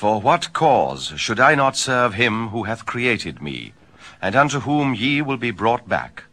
For what cause should I not serve him who hath created me, and unto whom ye will be brought back?